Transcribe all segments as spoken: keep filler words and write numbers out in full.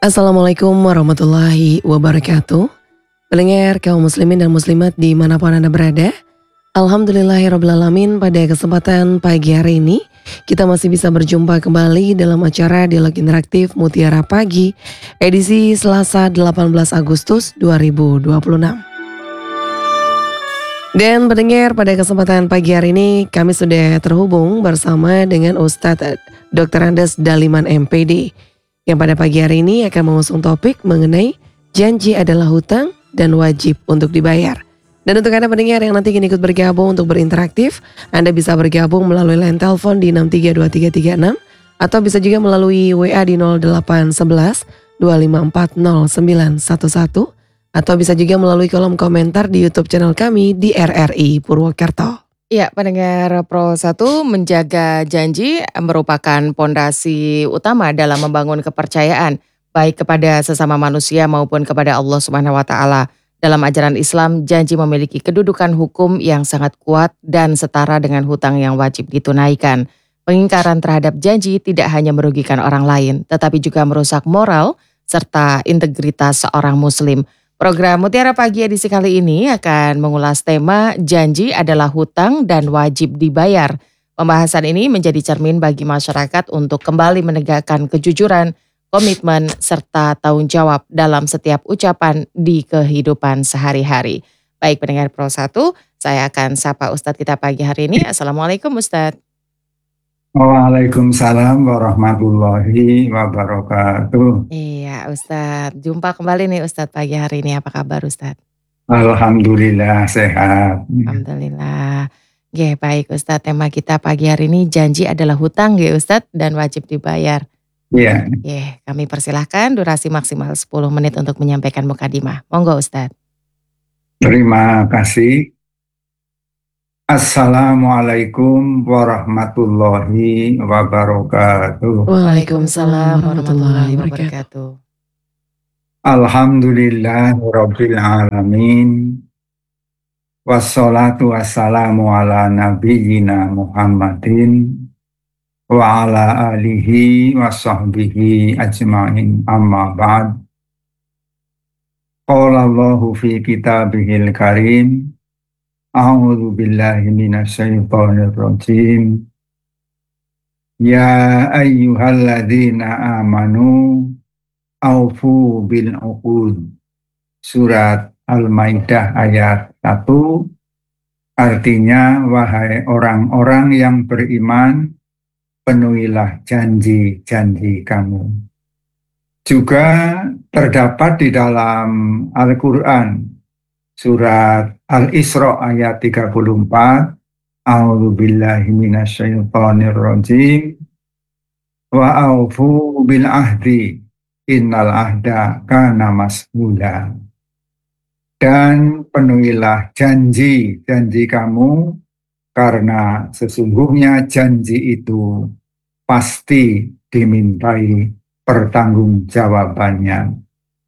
Assalamualaikum warahmatullahi wabarakatuh. Pendengar kaum muslimin dan muslimat dimanapun Anda berada, Alhamdulillahirrabbilalamin, pada kesempatan pagi hari ini kita masih bisa berjumpa kembali dalam acara Dialog Interaktif Mutiara Pagi edisi Selasa delapan belas Agustus dua ribu dua puluh enam. Dan pendengar, pada kesempatan pagi hari ini kami sudah terhubung bersama dengan Ustadz doktor Andes Daliman M P D yang pada pagi hari ini akan mengusung topik mengenai janji adalah hutang dan wajib untuk dibayar. Dan untuk Anda pendengar yang nanti ingin ikut bergabung untuk berinteraktif, Anda bisa bergabung melalui line telepon di enam tiga dua tiga tiga enam atau bisa juga melalui W A di nol delapan satu satu dua lima empat nol sembilan satu satu atau bisa juga melalui kolom komentar di YouTube channel kami di R R I Purwokerto. Ya, pendengar Pro satu, menjaga janji merupakan pondasi utama dalam membangun kepercayaan baik kepada sesama manusia maupun kepada Allah Subhanahu wa taala. Dalam ajaran Islam, janji memiliki kedudukan hukum yang sangat kuat dan setara dengan hutang yang wajib ditunaikan. Pengingkaran terhadap janji tidak hanya merugikan orang lain, tetapi juga merusak moral serta integritas seorang muslim. Program Mutiara Pagi edisi kali ini akan mengulas tema janji adalah hutang dan wajib dibayar. Pembahasan ini menjadi cermin bagi masyarakat untuk kembali menegakkan kejujuran, komitmen, serta tanggung jawab dalam setiap ucapan di kehidupan sehari-hari. Baik pendengar Pro satu, saya akan sapa Ustadz kita pagi hari ini. Assalamualaikum Ustadz. Waalaikumsalam warahmatullahi wabarakatuh. Iya Ustadz, jumpa kembali nih Ustadz pagi hari ini. Apa kabar Ustadz? Alhamdulillah sehat. Alhamdulillah. Oke, baik Ustadz, tema kita pagi hari ini janji adalah hutang ya Ustadz dan wajib dibayar. Iya. Oke, kami persilahkan durasi maksimal sepuluh menit untuk menyampaikan mukadimah. Monggo Ustadz. Terima kasih. Assalamualaikum warahmatullahi wabarakatuh. Waalaikumsalam warahmatullahi wabarakatuh. Alhamdulillahirabbil alamin. Wassalatu wassalamu ala nabiyyina Muhammadin wa ala alihi wa sahbihi ajma'in, amma ba'd. Qala Allahu fi kitabihil karim, a'udzu billahi minasyaitonir rajim. Ya ayyuhalladzina amanu aufu bil uqud. Surat Al-Maidah ayat satu, artinya wahai orang-orang yang beriman, penuhilah janji-janji kamu. Juga terdapat di dalam Al-Qur'an surat Al-Isra ayat tiga puluh empat, a'udzu billahi minasyaitonir rajim, wa aufu bil ahdi innal ahda kana mas'ula. Dan penuhilah janji-janji kamu, karena sesungguhnya janji itu pasti dimintai pertanggungjawabannya.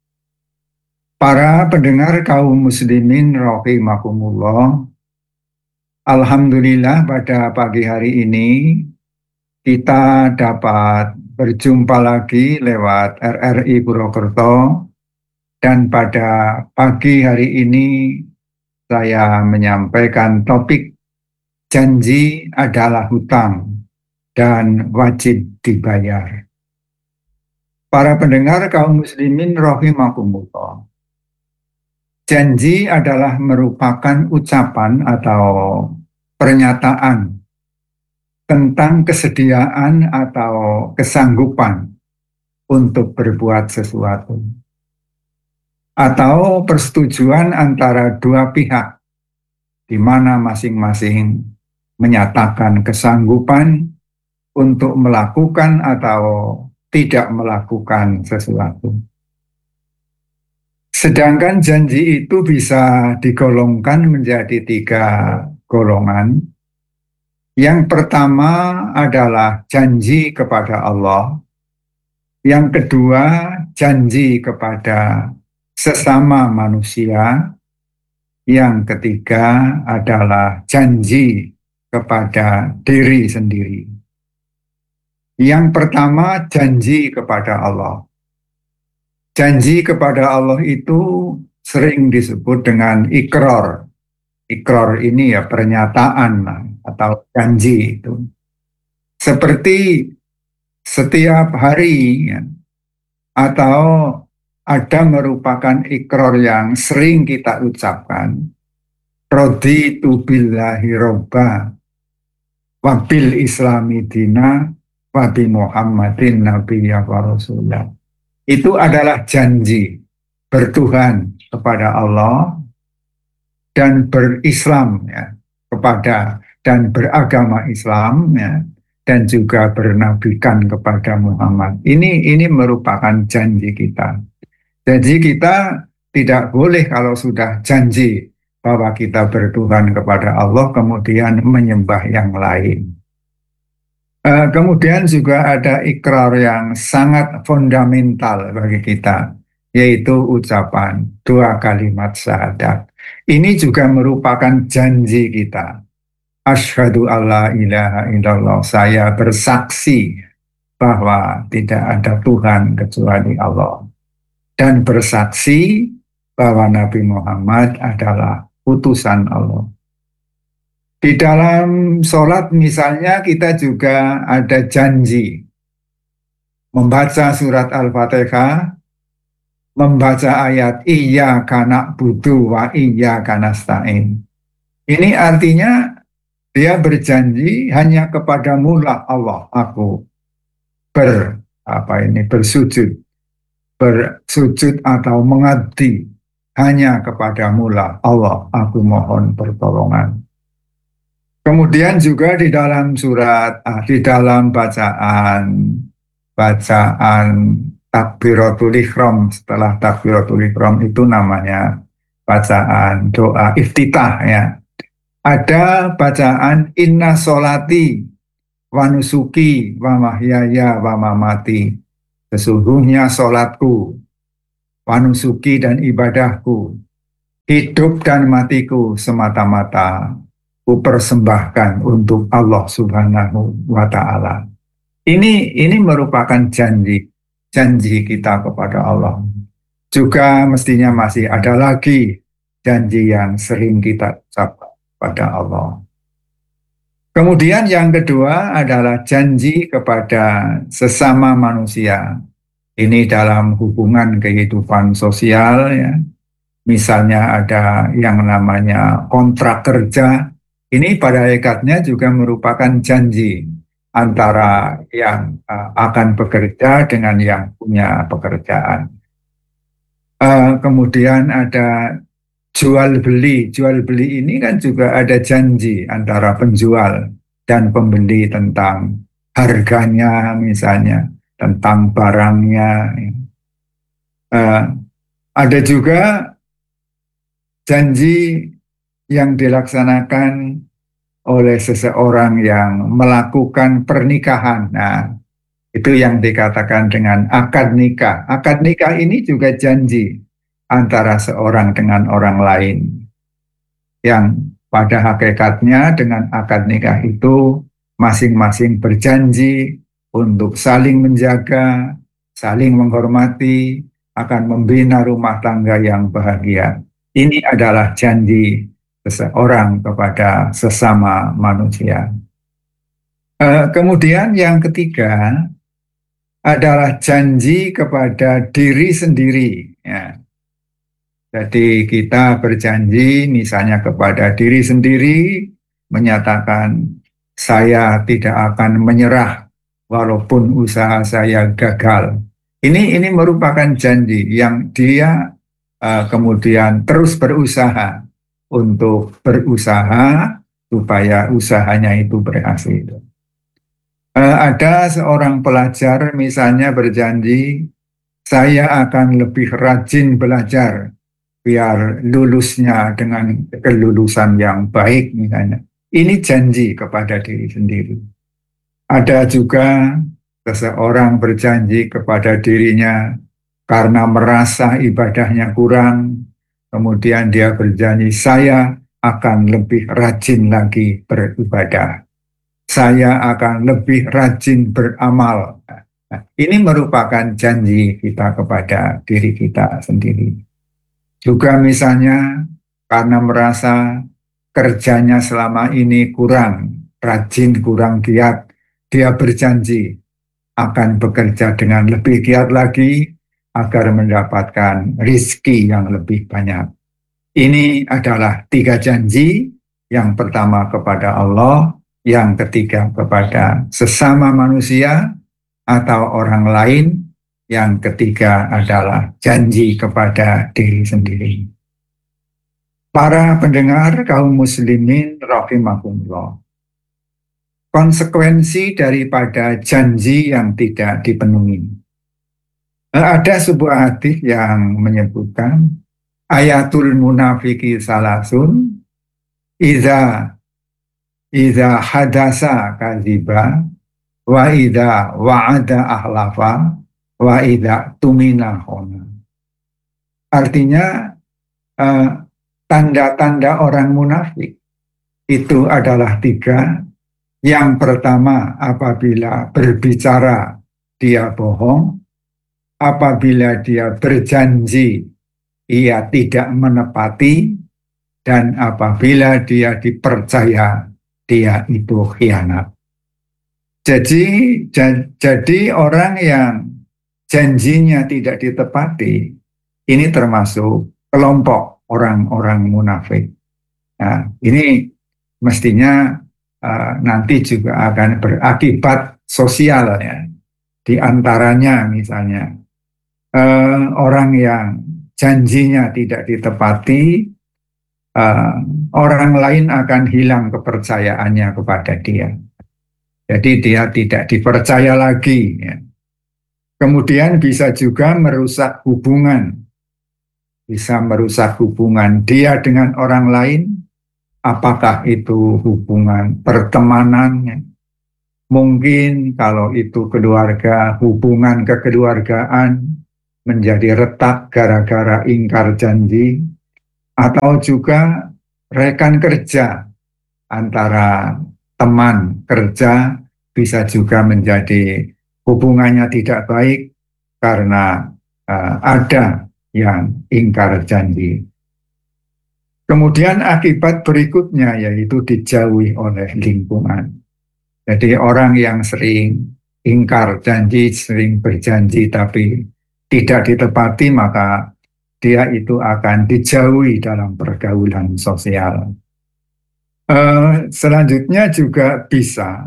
Para pendengar kaum muslimin rahimakumullah, alhamdulillah pada pagi hari ini kita dapat berjumpa lagi lewat R R I Purwokerto, dan pada pagi hari ini saya menyampaikan topik janji adalah hutang dan wajib dibayar. Para pendengar kaum muslimin rahimakumullah, janji adalah merupakan ucapan atau pernyataan tentang kesediaan atau kesanggupan untuk berbuat sesuatu, atau persetujuan antara dua pihak di mana masing-masing menyatakan kesanggupan untuk melakukan atau tidak melakukan sesuatu. Sedangkan janji itu bisa digolongkan menjadi tiga golongan. Yang pertama adalah janji kepada Allah. Yang kedua, janji kepada sesama manusia. Yang ketiga adalah janji kepada diri sendiri. Yang pertama, janji kepada Allah. Janji kepada Allah itu sering disebut dengan iqrar. Iqrar ini ya pernyataan atau janji itu. Seperti setiap hari ya, atau ada merupakan iqrar yang sering kita ucapkan. Raditu billahi robba wabil islami dina wabi muhammadin nabiyya wa rasulah. Itu adalah janji bertuhan kepada Allah dan berislam ya, kepada dan beragama Islam ya, dan juga bernabikan kepada Muhammad. Ini ini merupakan janji kita. Jadi kita tidak boleh kalau sudah janji bahwa kita bertuhan kepada Allah kemudian menyembah yang lain. Uh, kemudian juga ada ikrar yang sangat fundamental bagi kita, yaitu ucapan dua kalimat syahadat. Ini juga merupakan janji kita. Asyhadu alla ilaha illallah, saya bersaksi bahwa tidak ada Tuhan kecuali Allah. Dan bersaksi bahwa Nabi Muhammad adalah utusan Allah. Di dalam sholat misalnya kita juga ada janji membaca surat Al-Fatihah, membaca ayat iyyaka na'budu wa iyyaka nasta'in. Ini artinya dia berjanji hanya kepadamu lah Allah aku ber apa ini bersujud, bersujud atau mengabdi hanya kepadamu lah Allah aku mohon pertolongan. Kemudian juga di dalam surat, di dalam bacaan, bacaan takbiratul ihram, setelah takbiratul ihram itu namanya bacaan doa iftitah ya. Ada bacaan inna sholati wa nusuki wa mahyaya wa mamati. Sesungguhnya sholatku, wa nusuki dan ibadahku, hidup dan matiku semata-mata persembahkan untuk Allah Subhanahu wa Ta'ala. Ini ini merupakan janji janji kita kepada Allah. Juga mestinya masih ada lagi janji yang sering kita ucapkan pada Allah. Kemudian yang kedua adalah janji kepada sesama manusia. Ini dalam hubungan kehidupan sosial ya. Misalnya ada yang namanya kontrak kerja. Ini pada hakikatnya juga merupakan janji antara yang uh, akan bekerja dengan yang punya pekerjaan. Uh, kemudian ada jual beli. Jual beli ini kan juga ada janji antara penjual dan pembeli tentang harganya misalnya, tentang barangnya. Uh, ada juga janji yang dilaksanakan oleh seseorang yang melakukan pernikahan. Nah, itu yang dikatakan dengan akad nikah. Akad nikah ini juga janji antara seorang dengan orang lain. Yang pada hakikatnya dengan akad nikah itu masing-masing berjanji untuk saling menjaga, saling menghormati, akan membina rumah tangga yang bahagia. Ini adalah janji seseorang kepada sesama manusia. Uh, kemudian yang ketiga adalah janji kepada diri sendiri. Ya. Jadi kita berjanji misalnya kepada diri sendiri, menyatakan saya tidak akan menyerah walaupun usaha saya gagal. Ini ini merupakan janji yang dia uh, kemudian terus berusaha untuk berusaha supaya usahanya itu berhasil. Uh, ada seorang pelajar misalnya berjanji, saya akan lebih rajin belajar biar lulusnya dengan kelulusan yang baik misalnya. Ini janji kepada diri sendiri. Ada juga seseorang berjanji kepada dirinya karena merasa ibadahnya kurang, kemudian dia berjanji, saya akan lebih rajin lagi beribadah. Saya akan lebih rajin beramal. Nah, ini merupakan janji kita kepada diri kita sendiri. Juga misalnya karena merasa kerjanya selama ini kurang rajin, kurang giat, dia berjanji akan bekerja dengan lebih giat lagi agar mendapatkan rizki yang lebih banyak. Ini adalah tiga janji, yang pertama kepada Allah, yang ketiga kepada sesama manusia atau orang lain, yang ketiga adalah janji kepada diri sendiri. Para pendengar kaum muslimin rahimakumullah, konsekuensi daripada janji yang tidak dipenuhi. Ada sebuah hadis yang menyebutkan ayatul munafiki salasun iza iza hadasa kadziba wa idza wa'ada ahlafa wa idza tumina khona. Artinya eh, tanda-tanda orang munafik itu adalah tiga. Yang pertama, apabila berbicara dia bohong, apabila dia berjanji ia tidak menepati, dan apabila dia dipercaya dia itu khianat. Jadi, jadi orang yang janjinya tidak ditepati, ini termasuk kelompok orang-orang munafik. Nah, ini mestinya uh, nanti juga akan berakibat sosial ya. Di antaranya misalnya uh, orang yang janjinya tidak ditepati, uh, orang lain akan hilang kepercayaannya kepada dia. Jadi dia tidak dipercaya lagi. Ya. Kemudian bisa juga merusak hubungan. Bisa merusak hubungan dia dengan orang lain. Apakah itu hubungan pertemanan? Ya. Mungkin kalau itu keluarga, hubungan kekeluargaan menjadi retak gara-gara ingkar janji. Atau juga rekan kerja antara teman kerja bisa juga menjadi hubungannya tidak baik karena uh, ada yang ingkar janji. Kemudian akibat berikutnya yaitu dijauhi oleh lingkungan. Jadi orang yang sering ingkar janji, sering berjanji tapi tidak ditepati, maka dia itu akan dijauhi dalam pergaulan sosial. Uh, selanjutnya juga bisa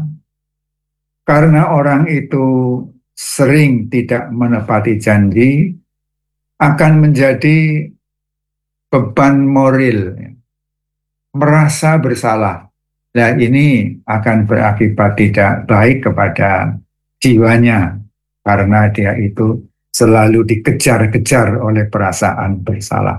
karena orang itu sering tidak menepati janji akan menjadi beban moral, merasa bersalah. Nah ini akan berakibat tidak baik kepada jiwanya karena dia itu selalu dikejar-kejar oleh perasaan bersalah.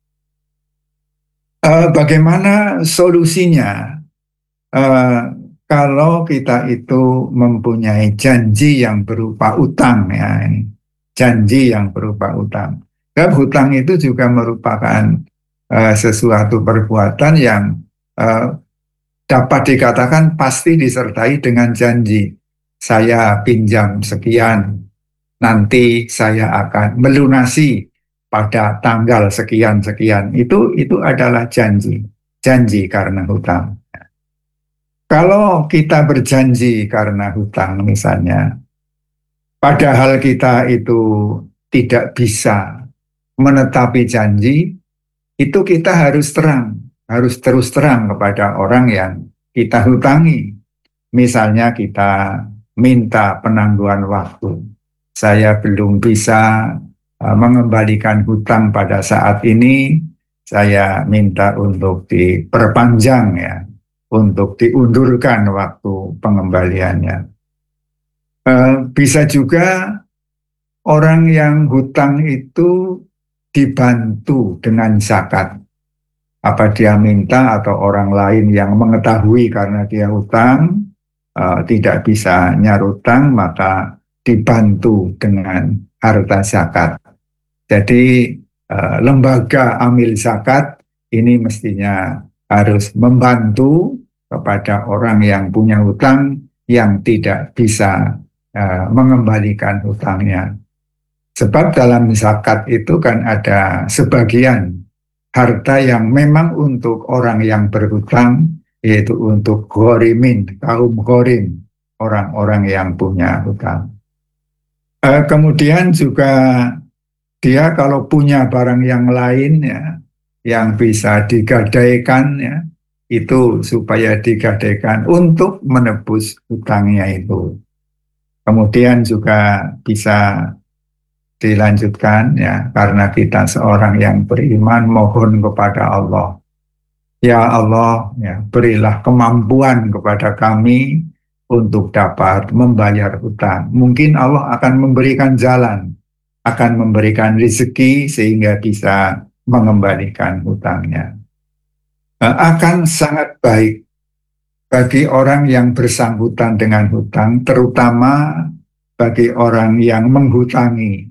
Uh, bagaimana solusinya uh, kalau kita itu mempunyai janji yang berupa utang ya, janji yang berupa utang. Dan hutang itu juga merupakan uh, sesuatu perbuatan yang uh, dapat dikatakan pasti disertai dengan janji. Saya pinjam sekian, nanti saya akan melunasi pada tanggal sekian-sekian. Itu itu adalah janji. Janji karena hutang. Kalau kita berjanji karena hutang misalnya, padahal kita itu tidak bisa menetapi janji, itu kita harus terang. Harus terus terang kepada orang yang kita hutangi. Misalnya kita minta penangguhan waktu. Saya belum bisa mengembalikan hutang pada saat ini, saya minta untuk diperpanjang ya, untuk diundurkan waktu pengembaliannya. Bisa juga orang yang hutang itu dibantu dengan zakat. Apa dia minta atau orang lain yang mengetahui karena dia hutang, tidak bisa nyarutang, maka dibantu dengan harta zakat. Jadi eh, lembaga amil zakat ini mestinya harus membantu kepada orang yang punya hutang yang tidak bisa uh, mengembalikan hutangnya. Sebab dalam zakat itu kan ada sebagian harta yang memang untuk orang yang berhutang, yaitu untuk ghorimin, kaum ghorim, orang-orang yang punya hutang. Uh, kemudian juga dia kalau punya barang yang lain ya, yang bisa digadaikan ya, itu supaya digadaikan untuk menebus hutangnya itu. Kemudian juga bisa dilanjutkan ya, karena kita seorang yang beriman mohon kepada Allah. Ya Allah, ya, berilah kemampuan kepada kami untuk dapat membayar hutang. Mungkin Allah akan memberikan jalan, akan memberikan rezeki sehingga bisa mengembalikan hutangnya. Akan sangat baik bagi orang yang bersangkutan dengan hutang, terutama bagi orang yang menghutangi,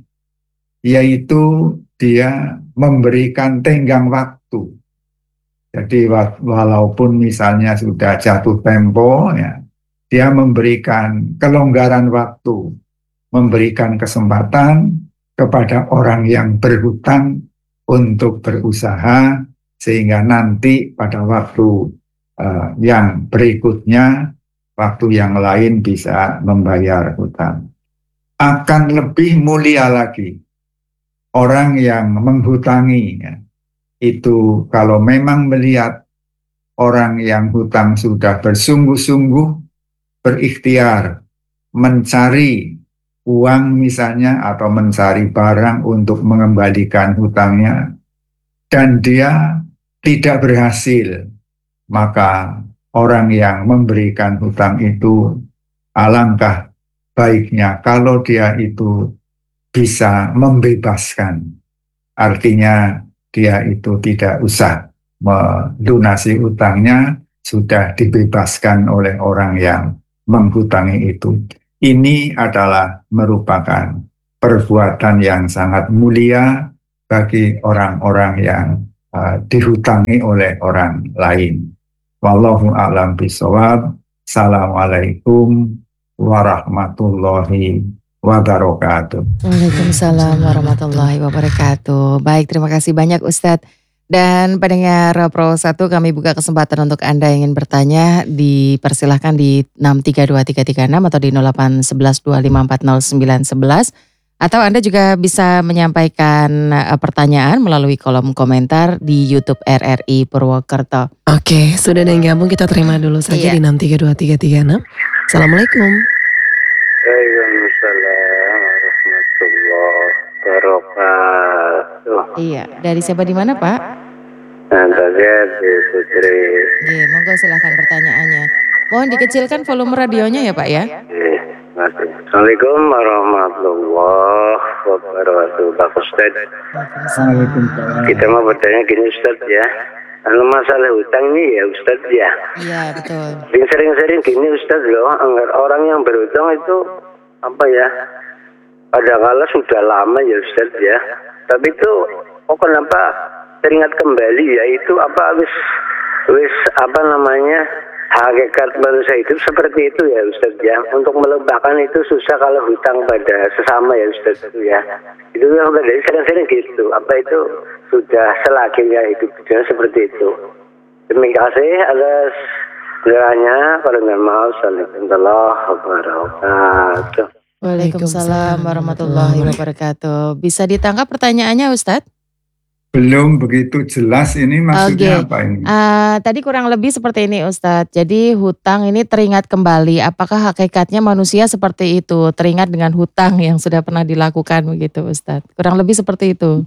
yaitu dia memberikan tenggang waktu. Jadi walaupun misalnya sudah jatuh tempo, ya, dia memberikan kelonggaran waktu, memberikan kesempatan kepada orang yang berhutang untuk berusaha, sehingga nanti pada waktu uh, yang berikutnya, waktu yang lain bisa membayar hutang. Akan lebih mulia lagi orang yang menghutangi, ya, itu kalau memang melihat orang yang hutang sudah bersungguh-sungguh berikhtiar mencari uang misalnya atau mencari barang untuk mengembalikan hutangnya dan dia tidak berhasil, maka orang yang memberikan hutang itu alangkah baiknya kalau dia itu bisa membebaskan. Artinya dia itu tidak usah melunasi hutangnya, sudah dibebaskan oleh orang yang menghutangi itu. Ini adalah merupakan perbuatan yang sangat mulia bagi orang-orang yang uh, dihutangi oleh orang lain. Wallahu a'lam bishawab. Assalamualaikum warahmatullahi wabarakatuh. Waalaikumsalam warahmatullahi wabarakatuh. Baik, terima kasih banyak Ustadz. Dan pendengar Pro satu, kami buka kesempatan untuk Anda yang ingin bertanya, dipersilahkan di enam tiga dua tiga tiga enam atau di nol delapan satu satu dua lima empat nol sembilan satu satu. Atau Anda juga bisa menyampaikan pertanyaan melalui kolom komentar di YouTube R R I Purwokerto. Oke, sudah ada yang gabung, kita terima dulu saja iya. Di enam tiga dua tiga tiga enam. Assalamualaikum. Waalaikumsalam warahmatullahi wabarakatuh. Iya, dari siapa di mana Pak? Nantinya di Putri. Iya, monggo silahkan pertanyaannya. Mohon dikecilkan volume radionya ya Pak ya. Iya, masih. Assalamualaikum warahmatullahi wabarakatuh. Pak Ustadz. Waalaikumsalam. Kita mau bertanya gini Ustadz ya. Kalau masalah hutang ini ya Ustadz ya. Iya betul. Sering-sering gini Ustadz loh, orang yang berhutang itu apa ya? Padahal sudah lama ya Ustadz ya. Tapi itu, oh kenapa teringat kembali ya itu apa wis wis apa namanya hakikat manusia itu seperti itu ya Ustadz ya. Untuk melupakan itu susah kalau hutang pada sesama ya Ustadz itu ya. Itu yang terjadi sering-sering gitu. Apa itu sudah selakinya hidupnya seperti itu. Terima kasih atas kiranya pada maaf. Assalamualaikum warahmatullahi wabarakatuh. Waalaikumsalam warahmatullahi wabarakatuh. Bisa ditangkap pertanyaannya Ustadz? Belum begitu jelas ini maksudnya okay. Apa ini? Uh, tadi kurang lebih seperti ini Ustadz. Jadi hutang ini teringat kembali. Apakah hakikatnya manusia seperti itu? Teringat dengan hutang yang sudah pernah dilakukan begitu Ustadz. Kurang lebih seperti itu.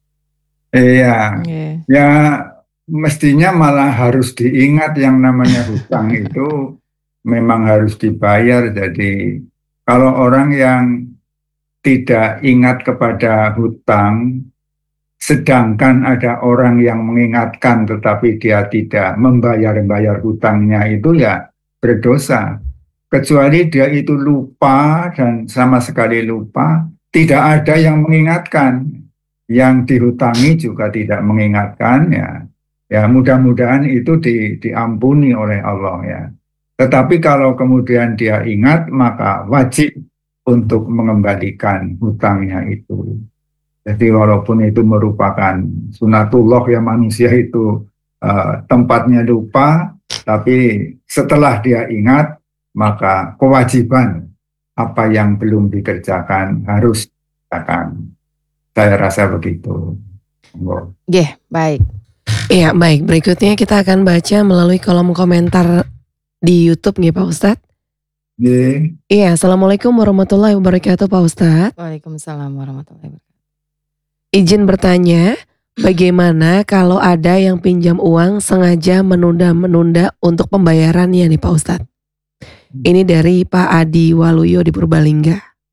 Iya. Okay. Ya mestinya malah harus diingat yang namanya hutang itu memang harus dibayar. Jadi kalau orang yang tidak ingat kepada hutang, sedangkan ada orang yang mengingatkan tetapi dia tidak membayar-bayar hutangnya, itu ya berdosa. Kecuali dia itu lupa dan sama sekali lupa, tidak ada yang mengingatkan. Yang dihutangi juga tidak mengingatkan, ya, ya mudah-mudahan itu di, diampuni oleh Allah ya. Tetapi kalau kemudian dia ingat, maka wajib untuk mengembalikan hutangnya itu. Jadi walaupun itu merupakan sunatullah ya, manusia itu uh, tempatnya lupa, tapi setelah dia ingat, maka kewajiban apa yang belum dikerjakan harus dikerjakan. Saya rasa begitu. Oke, yeah, baik. Iya, baik. Berikutnya kita akan baca melalui kolom komentar di YouTube nih Pak Ustadz. Yeah. Iya, Assalamualaikum warahmatullahi wabarakatuh Pak Ustadz. Waalaikumsalam warahmatullahi wabarakatuh. Izin bertanya, bagaimana kalau ada yang pinjam uang sengaja menunda-menunda untuk pembayarannya nih Pak Ustadz? Ini dari Pak Adi Waluyo di Purbalingga.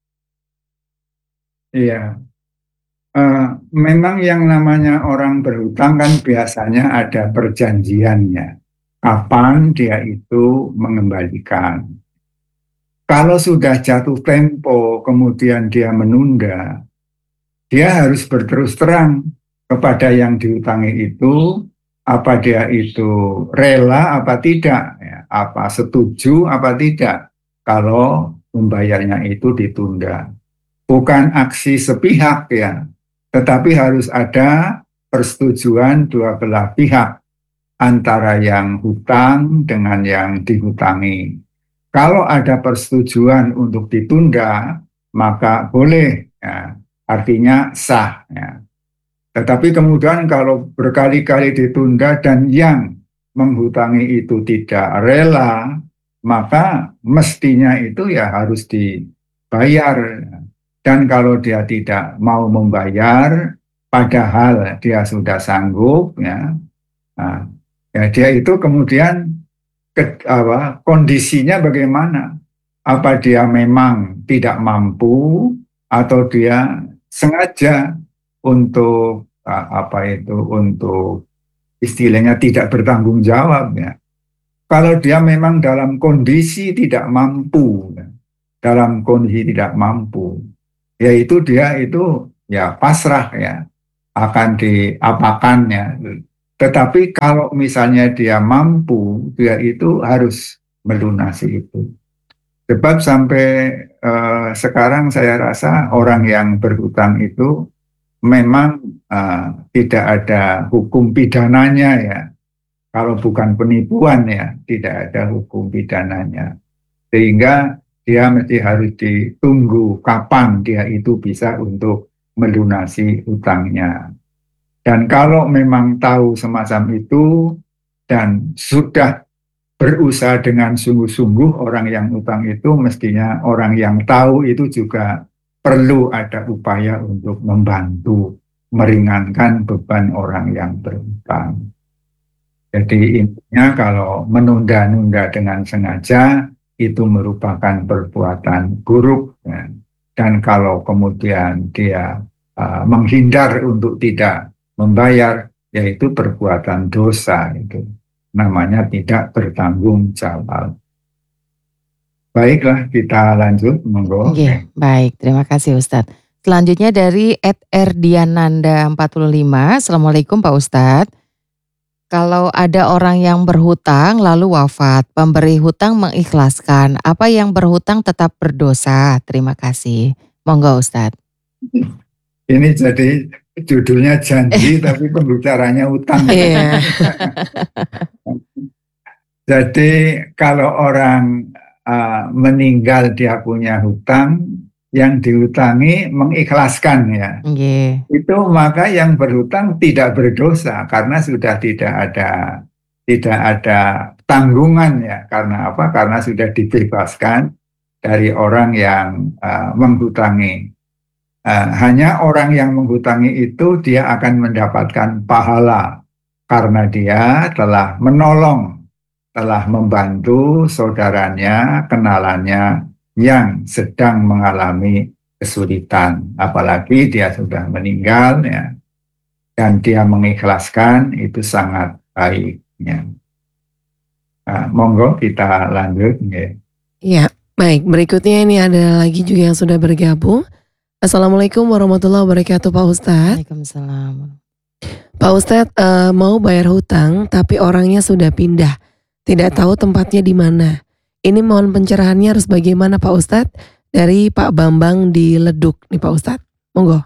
Iya, uh, memang yang namanya orang berhutang kan biasanya ada perjanjiannya. Kapan dia itu mengembalikan. Kalau sudah jatuh tempo kemudian dia menunda, dia harus berterus terang kepada yang dihutangi itu, apa dia itu rela apa tidak, ya, apa setuju apa tidak kalau membayarnya itu ditunda. Bukan aksi sepihak ya, tetapi harus ada persetujuan dua belah pihak antara yang hutang dengan yang dihutangi. Kalau ada persetujuan untuk ditunda, maka boleh ya. Artinya sah. Ya. Tetapi kemudian kalau berkali-kali ditunda dan yang menghutangi itu tidak rela, maka mestinya itu ya harus dibayar. Dan kalau dia tidak mau membayar, padahal dia sudah sanggup, ya, nah, ya dia itu kemudian ke, apa, kondisinya bagaimana? Apa dia memang tidak mampu atau dia sengaja untuk apa itu untuk istilahnya tidak bertanggung jawab ya. Kalau dia memang dalam kondisi tidak mampu, ya, dalam kondisi tidak mampu, yaitu dia itu ya pasrah ya akan diapakan ya. Tetapi kalau misalnya dia mampu, dia itu harus melunasi itu. Sebab sampai uh, sekarang saya rasa orang yang berhutang itu memang uh, tidak ada hukum pidananya ya. Kalau bukan penipuan ya, tidak ada hukum pidananya. Sehingga dia mesti harus ditunggu kapan dia itu bisa untuk melunasi hutangnya. Dan kalau memang tahu semacam itu dan sudah berusaha dengan sungguh-sungguh orang yang utang itu, mestinya orang yang tahu itu juga perlu ada upaya untuk membantu meringankan beban orang yang berhutang. Jadi intinya kalau menunda-nunda dengan sengaja itu merupakan perbuatan buruk, ya. Dan kalau kemudian dia uh, menghindar untuk tidak membayar, yaitu perbuatan dosa itu. Namanya tidak bertanggung jawab. Baiklah, kita lanjut, monggo. Oke, baik, terima kasih Ustadz. Selanjutnya dari et erdiananda empat puluh lima, Assalamualaikum Pak Ustadz. Kalau ada orang yang berhutang lalu wafat, pemberi hutang mengikhlaskan, apa yang berhutang tetap berdosa? Terima kasih. Monggo Ustadz. Ini jadi judulnya janji tapi pembicaranya utang. Iya. Jadi kalau orang uh, meninggal dia punya hutang, yang dihutangi mengikhlaskan ya. Yeah. Itu maka yang berhutang tidak berdosa karena sudah tidak ada tidak ada tanggungan ya. Karena apa? Karena sudah dibebaskan dari orang yang uh, menghutangi. Uh, hanya orang yang menghutangi itu dia akan mendapatkan pahala karena dia telah menolong, telah membantu saudaranya, kenalannya yang sedang mengalami kesulitan. Apalagi dia sudah meninggal ya, dan dia mengikhlaskan, itu sangat baik ya. Nah, monggo kita lanjut ya. Ya, baik. Berikutnya ini ada lagi juga yang sudah bergabung. Assalamualaikum warahmatullahi wabarakatuh Pak Ustadz. Waalaikumsalam. Pak Ustadz uh, mau bayar hutang tapi orangnya sudah pindah, tidak tahu tempatnya di mana. Ini mohon pencerahannya harus bagaimana Pak Ustadz? dari Pak Bambang di Leduk nih Pak Ustadz. Monggo.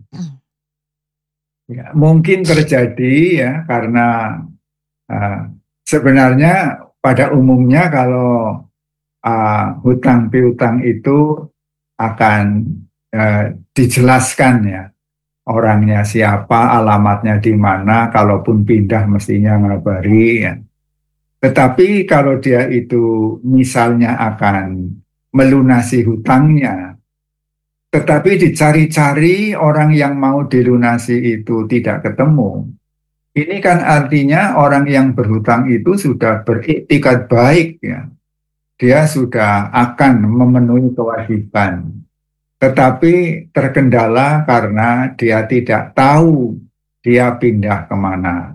Ya, mungkin terjadi ya karena uh, sebenarnya pada umumnya kalau uh, hutang piutang itu akan uh, dijelaskan ya, orangnya siapa, alamatnya di mana, kalaupun pindah mestinya ngabari ya. Tetapi kalau dia itu misalnya akan melunasi hutangnya, tetapi dicari-cari orang yang mau dilunasi itu tidak ketemu. Ini kan artinya orang yang berhutang itu sudah beriktikad baik ya. Dia sudah akan memenuhi kewajiban. Tetapi terkendala karena dia tidak tahu dia pindah kemana.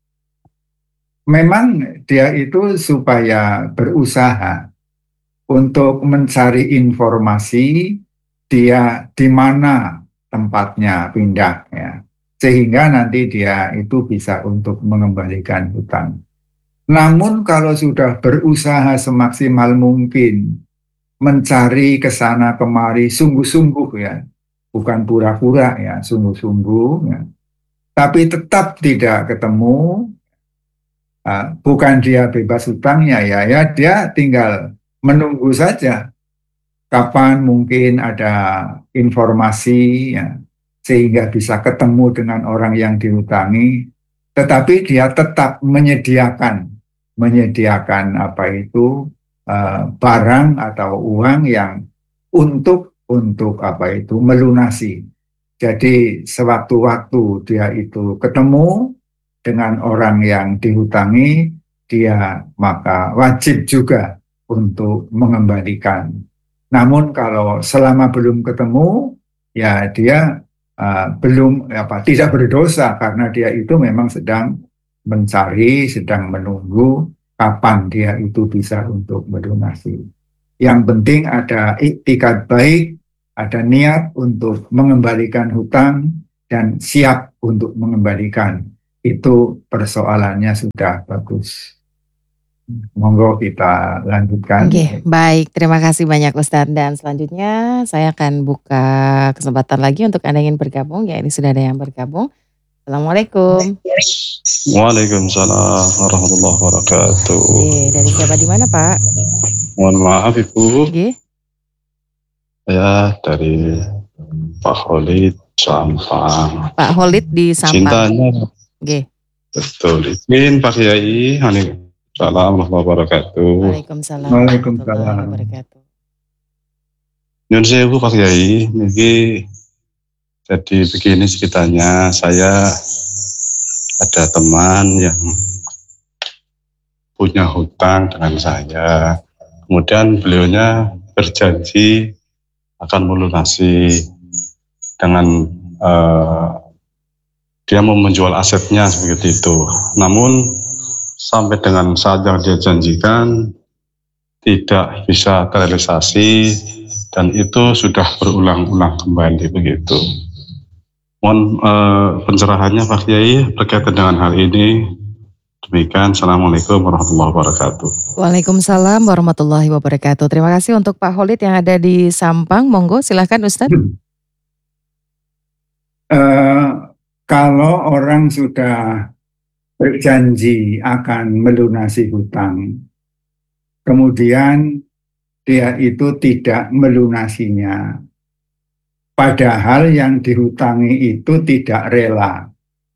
Memang dia itu supaya berusaha untuk mencari informasi dia di mana tempatnya pindah ya, sehingga nanti dia itu bisa untuk mengembalikan hutang. Namun kalau sudah berusaha semaksimal mungkin mencari ke sana kemari sungguh-sungguh ya, bukan pura-pura ya, sungguh-sungguh ya, tapi tetap tidak ketemu, uh, bukan dia bebas hutangnya ya, ya dia tinggal menunggu saja kapan mungkin ada informasi ya, sehingga bisa ketemu dengan orang yang dihutangi, tetapi dia tetap menyediakan menyediakan apa itu uh, barang atau uang yang untuk untuk apa itu melunasi. Jadi sewaktu-waktu dia itu ketemu dengan orang yang dihutangi, dia maka wajib juga untuk mengembalikan. Namun kalau selama belum ketemu, ya dia uh, belum apa tidak berdosa karena dia itu memang sedang mencari, sedang menunggu kapan dia itu bisa untuk melunasi. Yang penting ada iktikad baik, ada niat untuk mengembalikan hutang dan siap untuk mengembalikan. Itu persoalannya sudah bagus. Monggo kita lanjutkan. Oke, baik. Terima kasih banyak Ustadz. Dan selanjutnya saya akan buka kesempatan lagi untuk Anda yang ingin bergabung. Ya, ini sudah ada yang bergabung. Assalamualaikum. Waalaikumsalam warahmatullahi wabarakatuh. Oke, dari siapa di mana Pak? Mohon maaf Ibu. Oke. Ya, dari Pak Khalid Sampang. Pak Khalid di Sampang. Cintanya. Oke. Betul. Izin Pak Kiai. Assalamualaikum warahmatullahi wabarakatuh. Waalaikumsalam Waalaikumsalam. warahmatullahi wabarakatuh. Nyun sewu Pak Kiai, niki jadi begini ceritanya. Saya ada teman yang punya hutang dengan saya. Kemudian beliaunya berjanji akan melunasi dengan uh, dia mau menjual asetnya seperti itu. Namun sampai dengan saat yang dia janjikan tidak bisa terrealisasi dan itu sudah berulang-ulang kembali begitu. Mohon eh, pencerahannya Pak Kiai berkaitan dengan hal ini. Demikian, Assalamualaikum warahmatullahi wabarakatuh. Waalaikumsalam warahmatullahi wabarakatuh. Terima kasih untuk Pak Khalid yang ada di Sampang. Monggo silakan Ustadz. Uh, kalau orang sudah berjanji akan melunasi hutang, kemudian dia itu tidak melunasinya, padahal yang dihutangi itu tidak rela,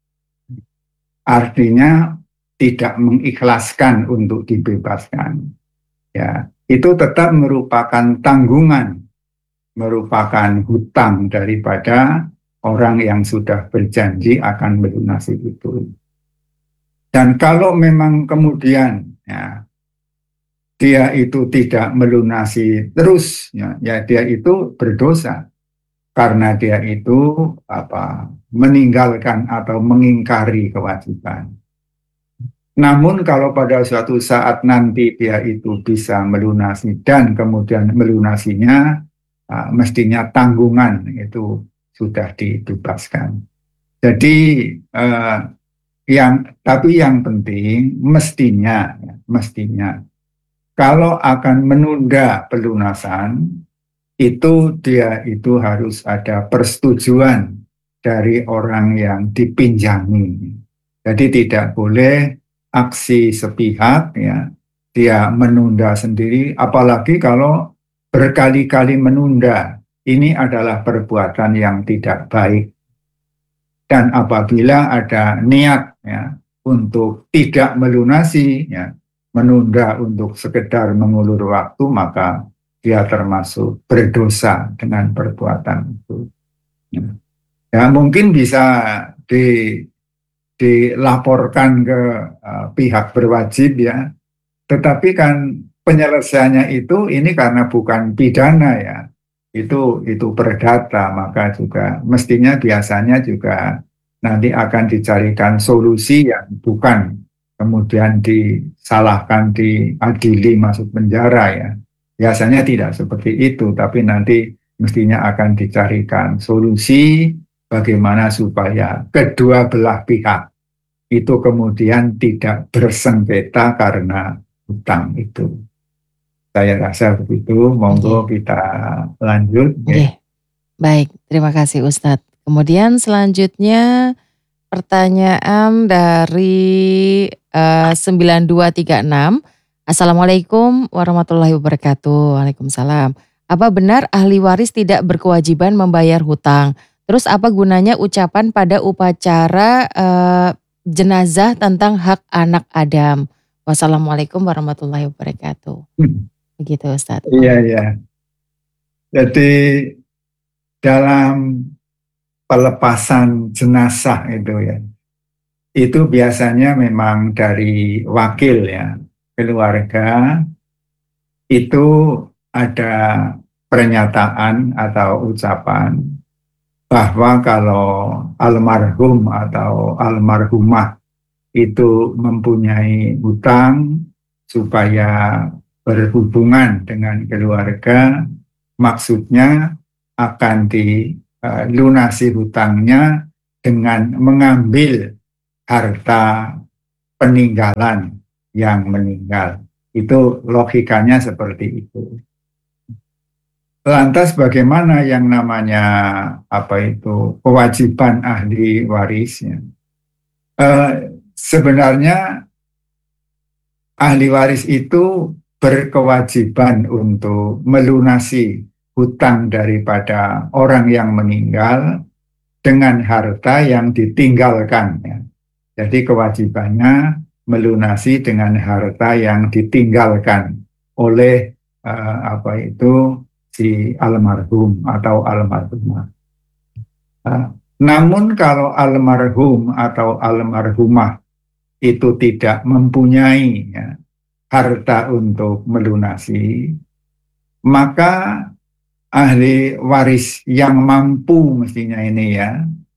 artinya tidak mengikhlaskan untuk dibebaskan, ya itu tetap merupakan tanggungan, merupakan hutang daripada orang yang sudah berjanji akan melunasi itu. Dan kalau memang kemudian ya, dia itu tidak melunasi terus, ya, ya dia itu berdosa karena dia itu apa meninggalkan atau mengingkari kewajiban. Namun kalau pada suatu saat nanti dia itu bisa melunasi dan kemudian melunasinya, uh, mestinya tanggungan itu sudah dibebaskan. Jadi uh, Yang tapi yang penting mestinya, mestinya kalau akan menunda pelunasan, itu dia itu harus ada persetujuan dari orang yang dipinjami. Jadi tidak boleh aksi sepihak, ya, dia menunda sendiri, apalagi kalau berkali-kali menunda. Ini adalah perbuatan yang tidak baik. Dan apabila ada niat, ya, untuk tidak melunasi, ya, menunda untuk sekedar mengulur waktu, maka dia termasuk berdosa dengan perbuatan itu. Ya, mungkin bisa di, dilaporkan ke uh, pihak berwajib, ya. Tetapi kan penyelesaiannya itu ini karena bukan pidana, ya. Itu itu perdata, maka juga mestinya biasanya juga nanti akan dicarikan solusi yang bukan kemudian disalahkan, diadili masuk penjara, ya. Biasanya tidak seperti itu, tapi nanti mestinya akan dicarikan solusi bagaimana supaya kedua belah pihak itu kemudian tidak bersengketa karena hutang itu. Saya rasa begitu, monggo Oke. kita lanjut. Oke, baik, terima kasih Ustadz. Kemudian selanjutnya pertanyaan dari uh, sembilan dua tiga enam. Assalamualaikum warahmatullahi wabarakatuh. Waalaikumsalam. Apa benar ahli waris tidak berkewajiban membayar hutang? Terus apa gunanya ucapan pada upacara uh, jenazah tentang hak anak Adam? Wassalamualaikum warahmatullahi wabarakatuh. Hmm. Begitu Ustadz. Iya, iya. Jadi dalam pelepasan jenazah itu, ya, itu biasanya memang dari wakil, ya, keluarga itu ada pernyataan atau ucapan bahwa kalau almarhum atau almarhumah itu mempunyai hutang supaya berhubungan dengan keluarga, maksudnya akan dilunasi hutangnya dengan mengambil harta peninggalan yang meninggal. Itu logikanya seperti itu. Lantas bagaimana yang namanya apa itu kewajiban ahli warisnya? Eh, sebenarnya ahli waris itu berkewajiban untuk melunasi hutang daripada orang yang meninggal dengan harta yang ditinggalkan, ya. Jadi kewajibannya melunasi dengan harta yang ditinggalkan oleh uh, apa itu si almarhum atau almarhumah. Uh, namun kalau almarhum atau almarhumah itu tidak mempunyai, ya, harta untuk melunasi, maka ahli waris yang mampu mestinya ini, ya,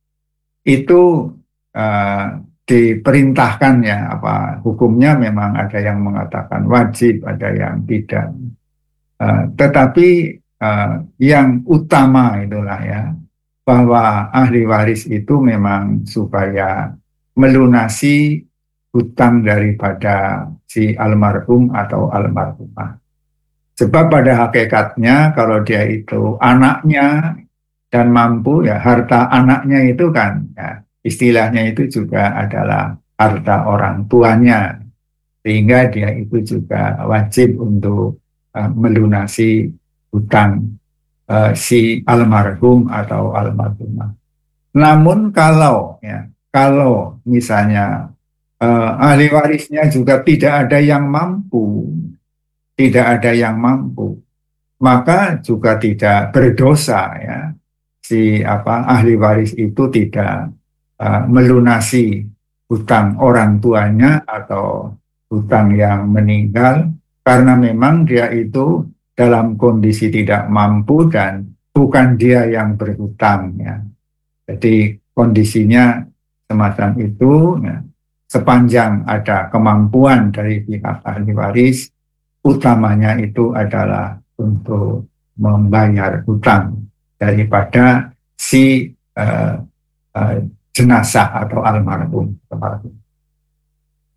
itu uh, diperintahkan, ya, apa hukumnya memang ada yang mengatakan wajib, ada yang tidak. Uh, tetapi uh, yang utama itulah, ya, bahwa ahli waris itu memang supaya melunasi hutang daripada si almarhum atau almarhumah. Sebab pada hakikatnya kalau dia itu anaknya dan mampu, ya, harta anaknya itu kan, ya, istilahnya itu juga adalah harta orang tuanya, sehingga dia itu juga wajib untuk uh, melunasi hutang uh, si almarhum atau almarhumah. Namun kalau, ya, kalau misalnya uh, ahli warisnya juga tidak ada yang mampu, tidak ada yang mampu, maka juga tidak berdosa, ya, si apa ahli waris itu tidak uh, melunasi hutang orang tuanya atau hutang yang meninggal, karena memang dia itu dalam kondisi tidak mampu dan bukan dia yang berhutang, ya. Jadi kondisinya semacam itu, ya. Sepanjang ada kemampuan dari pihak ahli waris, utamanya itu adalah untuk membayar hutang daripada si uh, uh, jenazah atau almarhum.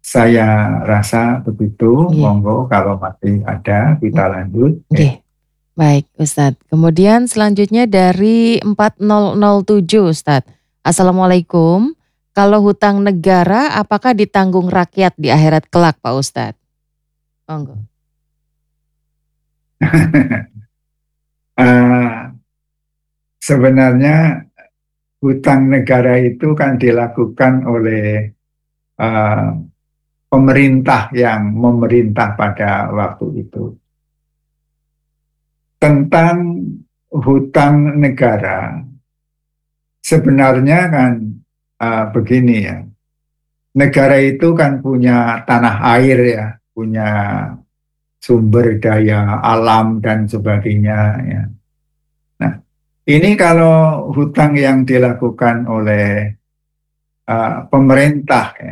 Saya rasa begitu. Yeah. Monggo kalau masih ada kita lanjut. Okay. Baik Ustadz. Kemudian selanjutnya dari empat nol nol tujuh Ustadz. Assalamualaikum. Kalau hutang negara apakah ditanggung rakyat di akhirat kelak Pak Ustadz? Monggo. uh, sebenarnya hutang negara itu kan dilakukan oleh uh, pemerintah yang memerintah pada waktu itu. Tentang hutang negara, sebenarnya kan uh, begini ya, negara itu kan punya tanah air ya, punya sumber daya alam dan sebagainya ya. Nah, ini kalau hutang yang dilakukan oleh uh, pemerintah ya,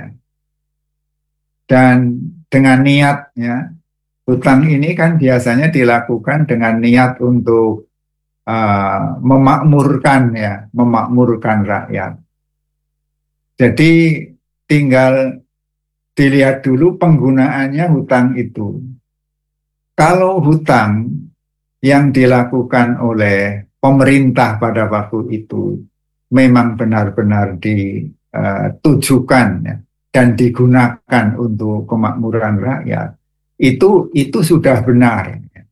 dan dengan niatnya, hutang ini kan biasanya dilakukan dengan niat untuk uh, memakmurkan ya, memakmurkan rakyat. Jadi tinggal dilihat dulu penggunaannya hutang itu. Kalau hutang yang dilakukan oleh pemerintah pada waktu itu memang benar-benar ditujukan ya, dan digunakan untuk kemakmuran rakyat, itu itu sudah benar.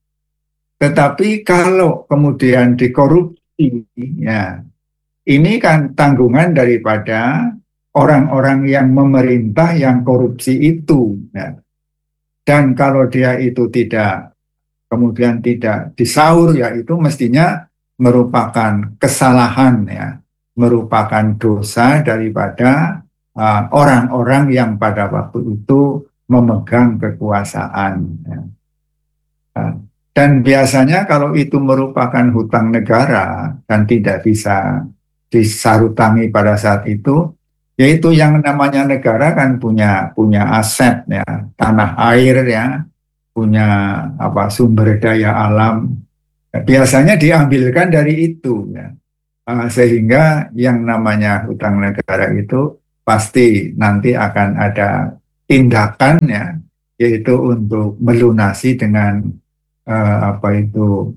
Tetapi kalau kemudian dikorupsi, ya ini kan tanggungan daripada orang-orang yang memerintah yang korupsi itu. Ya. Dan kalau dia itu tidak kemudian tidak disaur, ya itu mestinya merupakan kesalahan ya, merupakan dosa daripada uh, orang-orang yang pada waktu itu memegang kekuasaan. Ya. Dan biasanya kalau itu merupakan hutang negara dan tidak bisa disarutangi pada saat itu, yaitu yang namanya negara kan punya punya aset ya, tanah air ya, punya apa sumber daya alam. Biasanya diambilkan dari itu ya. Sehingga yang namanya hutang negara itu pasti nanti akan ada tindakan ya, yaitu untuk melunasi dengan uh, apa itu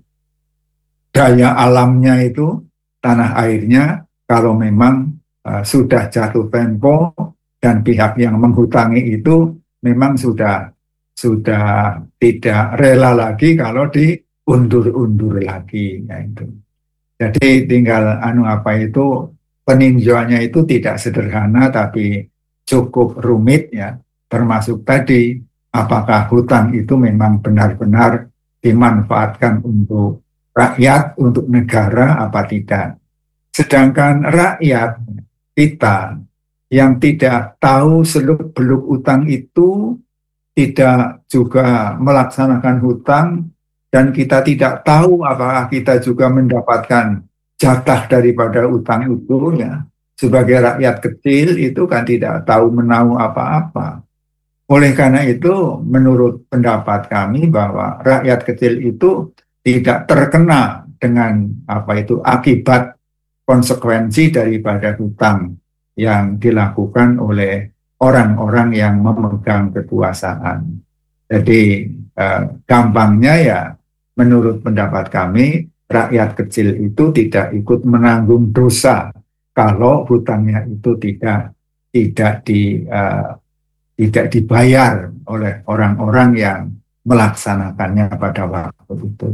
daya alamnya itu, tanah airnya, kalau memang uh, sudah jatuh tempo dan pihak yang menghutangi itu memang sudah sudah tidak rela lagi kalau diundur-undur lagi ya itu. Jadi tinggal anu apa itu peninjauannya itu tidak sederhana tapi cukup rumit ya, termasuk tadi apakah hutang itu memang benar-benar dimanfaatkan untuk rakyat, untuk negara apa tidak. Sedangkan rakyat kita yang tidak tahu seluk-beluk utang itu, tidak juga melaksanakan hutang, dan kita tidak tahu apakah kita juga mendapatkan jatah daripada utang itu ya. Sebagai rakyat kecil itu kan tidak tahu menahu apa-apa. Oleh karena itu menurut pendapat kami bahwa rakyat kecil itu tidak terkena dengan apa itu akibat konsekuensi daripada hutang yang dilakukan oleh orang-orang yang memegang kekuasaan. Jadi eh, gampangnya ya, menurut pendapat kami, rakyat kecil itu tidak ikut menanggung dosa kalau hutangnya itu tidak tidak di uh, tidak dibayar oleh orang-orang yang melaksanakannya pada waktu itu.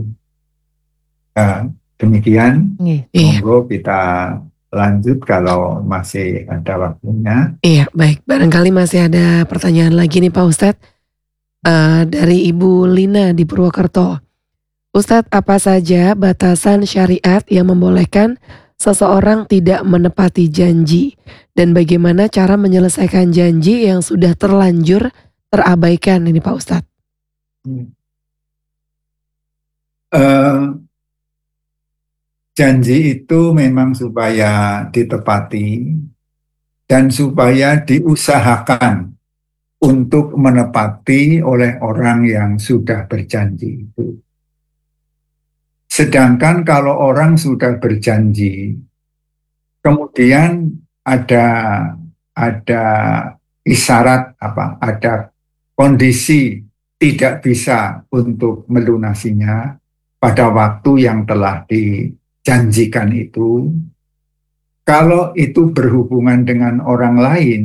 Uh, demikian, Iya. monggo kita lanjut kalau masih ada waktunya. Iya, baik. Barangkali masih ada pertanyaan lagi nih Pak Ustadz. Uh, dari Ibu Lina di Purwokerto. Ustadz, apa saja batasan syariat yang membolehkan seseorang tidak menepati janji? Dan bagaimana cara menyelesaikan janji yang sudah terlanjur terabaikan ini Pak Ustadz? Uh, janji itu memang supaya ditepati dan supaya diusahakan untuk menepati oleh orang yang sudah berjanji itu. Sedangkan kalau orang sudah berjanji, kemudian ada ada isyarat apa, ada kondisi tidak bisa untuk melunasinya, pada waktu yang telah dijanjikan itu, kalau itu berhubungan dengan orang lain,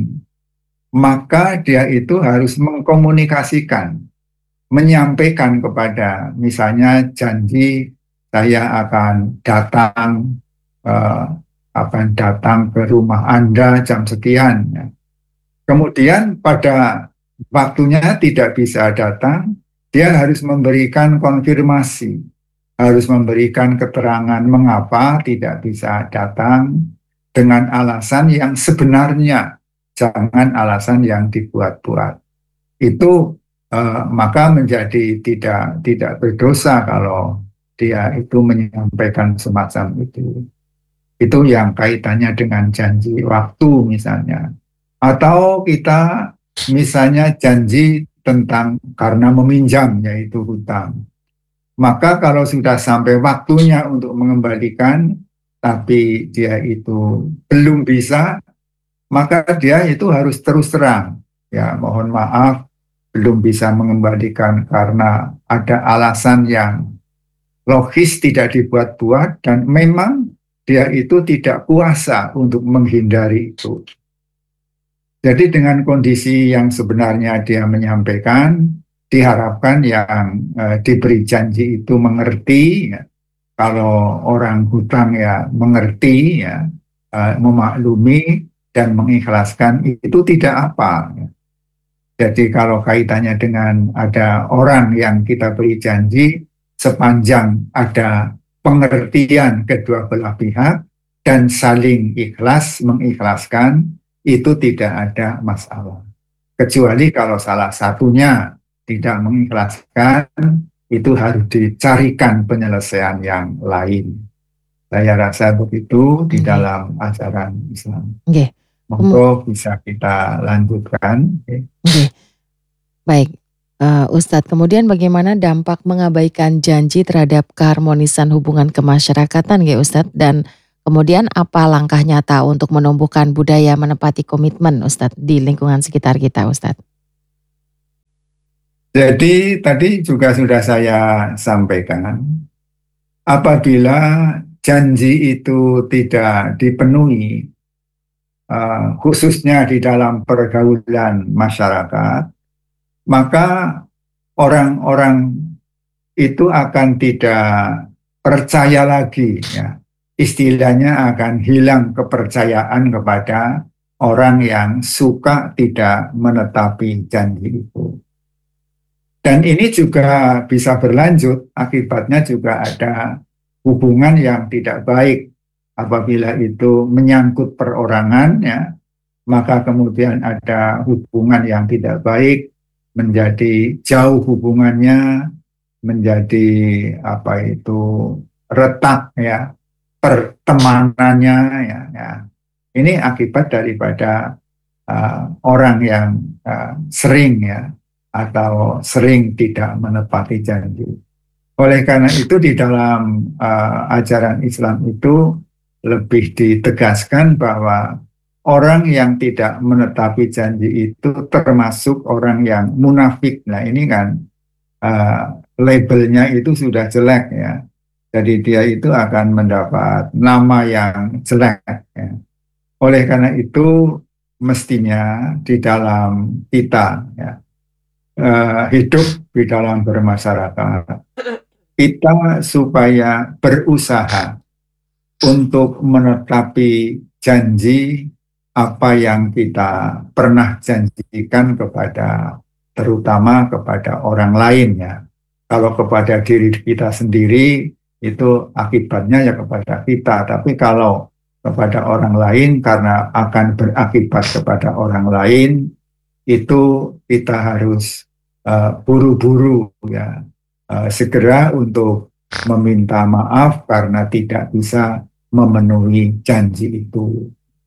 maka dia itu harus mengkomunikasikan, menyampaikan kepada, misalnya janji saya akan datang, eh, akan datang ke rumah Anda jam sekian. Ya. Kemudian pada waktunya tidak bisa datang, dia harus memberikan konfirmasi, harus memberikan keterangan mengapa tidak bisa datang dengan alasan yang sebenarnya, jangan alasan yang dibuat-buat. Itu eh, maka menjadi tidak tidak berdosa kalau dia itu menyampaikan semacam itu. Itu yang kaitannya dengan janji waktu misalnya. Atau kita misalnya janji tentang karena meminjam, yaitu hutang. Maka kalau sudah sampai waktunya untuk mengembalikan, tapi dia itu belum bisa, maka dia itu harus terus terang. Ya, mohon maaf, belum bisa mengembalikan karena ada alasan yang logis tidak dibuat-buat dan memang dia itu tidak kuasa untuk menghindari itu. Jadi dengan kondisi yang sebenarnya dia menyampaikan, diharapkan yang eh, diberi janji itu mengerti. Ya. Kalau orang hutang ya mengerti, ya, eh, memaklumi dan mengikhlaskan, itu tidak apa. Ya. Jadi kalau kaitannya dengan ada orang yang kita beri janji, sepanjang ada pengertian kedua belah pihak dan saling ikhlas mengikhlaskan, itu tidak ada masalah. Kecuali kalau salah satunya tidak mengikhlaskan, itu harus dicarikan penyelesaian yang lain. Saya rasa begitu di Okay. dalam ajaran Islam. Oke. Monggo bisa kita lanjutkan. Oke. Oke. Baik, uh, Ustadz, kemudian bagaimana dampak mengabaikan janji terhadap keharmonisan hubungan kemasyarakatan ya Ustadz? Dan kemudian apa langkah nyata untuk menumbuhkan budaya menepati komitmen Ustadz di lingkungan sekitar kita Ustadz? Jadi tadi juga sudah saya sampaikan, apabila janji itu tidak dipenuhi, uh, khususnya di dalam pergaulan masyarakat, maka orang-orang itu akan tidak percaya lagi, ya. Istilahnya akan hilang kepercayaan kepada orang yang suka tidak menetapi janji itu. Dan ini juga bisa berlanjut, akibatnya juga ada hubungan yang tidak baik. Apabila itu menyangkut perorangan, ya, maka kemudian ada hubungan yang tidak baik, menjadi jauh hubungannya, menjadi apa itu retak, ya, pertemanannya, ya, ya. Ini akibat daripada uh, orang yang uh, sering, ya, atau sering tidak menepati janji. Oleh karena itu di dalam uh, ajaran Islam itu lebih ditegaskan bahwa orang yang tidak menetapi janji itu termasuk orang yang munafik. Nah ini kan uh, labelnya itu sudah jelek, ya. Jadi dia itu akan mendapat nama yang jelek, ya. Oleh karena itu mestinya di dalam kita, ya, Uh, hidup di dalam bermasyarakat, kita supaya berusaha untuk menetapi janji apa yang kita pernah janjikan kepada, terutama kepada orang lain, ya. Kalau kepada diri kita sendiri itu akibatnya ya kepada kita, tapi kalau kepada orang lain karena akan berakibat kepada orang lain, itu kita harus buru-buru, uh, ya, uh, segera untuk meminta maaf karena tidak bisa memenuhi janji itu.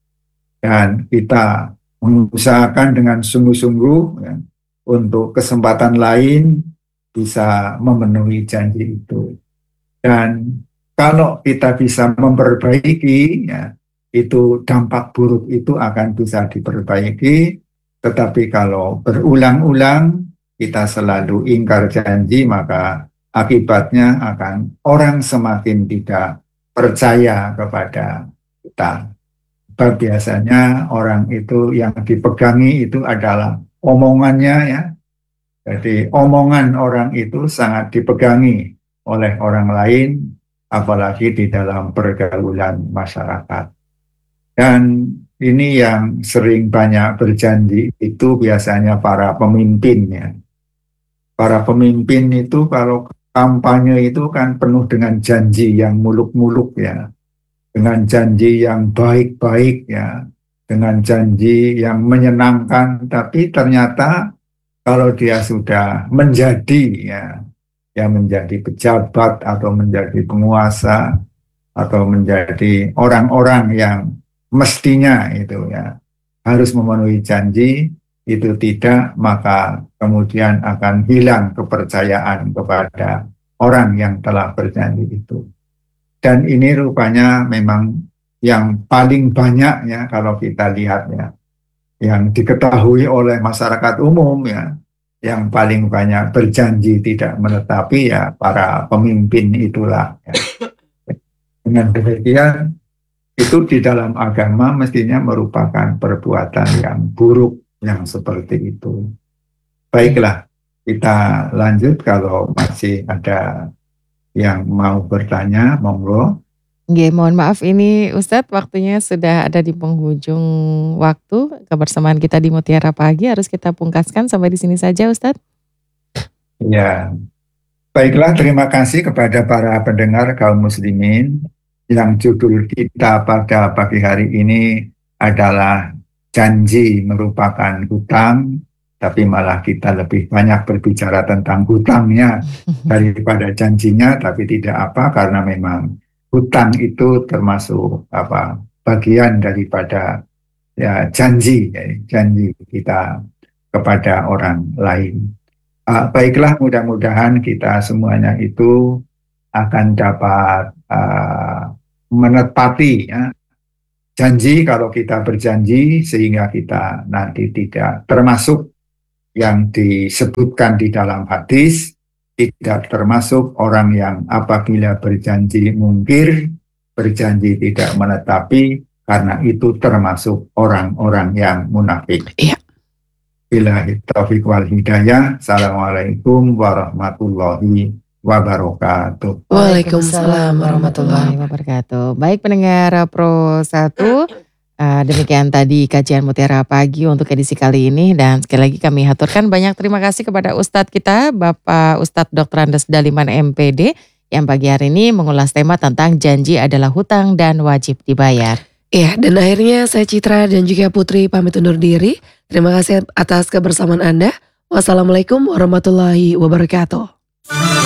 Dan kita mengusahakan dengan sungguh-sungguh, ya, untuk kesempatan lain bisa memenuhi janji itu. Dan kalau kita bisa memperbaiki, ya, itu dampak buruk itu akan bisa diperbaiki. Tetapi kalau berulang-ulang kita selalu ingkar janji, maka akibatnya akan orang semakin tidak percaya kepada kita. Sebab biasanya orang itu yang dipegangi itu adalah omongannya ya. Jadi omongan orang itu sangat dipegangi oleh orang lain, apalagi di dalam pergaulan masyarakat. Dan ini yang sering banyak berjanji itu biasanya para pemimpin ya. Para pemimpin itu kalau kampanye itu kan penuh dengan janji yang muluk-muluk ya. Dengan janji yang baik-baik ya. Dengan janji yang menyenangkan. Tapi ternyata kalau dia sudah menjadi ya, ya menjadi pejabat atau menjadi penguasa atau menjadi orang-orang yang mestinya itu ya harus memenuhi janji, itu tidak, maka kemudian akan hilang kepercayaan kepada orang yang telah berjanji itu. Dan ini rupanya memang yang paling banyak ya kalau kita lihat ya, yang diketahui oleh masyarakat umum ya, yang paling banyak berjanji tidak menetapi ya para pemimpin itulah ya. Dengan demikian itu di dalam agama mestinya merupakan perbuatan yang buruk yang seperti itu. Baiklah, kita lanjut kalau masih ada yang mau bertanya, monggo. Nggih, mohon maaf ini Ustadz waktunya sudah ada di penghujung waktu. Kebersamaan kita di Mutiara Pagi harus kita pungkaskan sampai di sini saja Ustadz. Ya, baiklah, terima kasih kepada para pendengar kaum muslimin. Yang judul kita pada pagi hari ini adalah janji merupakan hutang, tapi malah kita lebih banyak berbicara tentang hutangnya daripada janjinya, tapi tidak apa, karena memang hutang itu termasuk apa bagian daripada ya janji, ya, janji kita kepada orang lain. Uh, baiklah, mudah-mudahan kita semuanya itu akan dapat uh, menepati ya, janji kalau kita berjanji, sehingga kita nanti tidak termasuk yang disebutkan di dalam hadis, tidak termasuk orang yang apabila berjanji mungkir, berjanji tidak menetapi, karena itu termasuk orang-orang yang munafik. Iya. Billahi taufiq wal hidayah. Assalamualaikum warahmatullahi wabarakatuh. Waalaikumsalam warahmatullahi wabarakatuh. Baik pendengar Pro satu, uh, demikian tadi kajian Mutiara Pagi untuk edisi kali ini, dan sekali lagi kami haturkan banyak terima kasih kepada Ustadz kita, Bapak Ustadz doktor Andes Daliman M P D yang pagi hari ini mengulas tema tentang janji adalah hutang dan wajib dibayar. Iya, dan akhirnya saya Citra dan juga Putri pamit undur diri. Terima kasih atas kebersamaan Anda. Wassalamualaikum warahmatullahi wabarakatuh.